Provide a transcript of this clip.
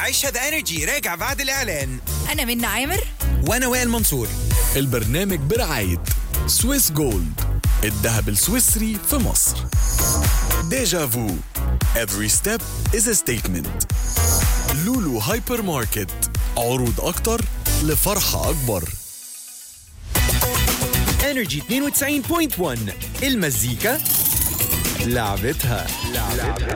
عيشها ذا انرجي راجع بعد الإعلان. أنا منى عامر. وأنا وائل منصور. البرنامج برعاية سويس جولد، الذهب السويسري في مصر. ديجا فو Every step is a statement. لولو هايبر ماركت، عروض أكتر لفرحة أكبر. انرجي 92.1 المزيكا لعبتها.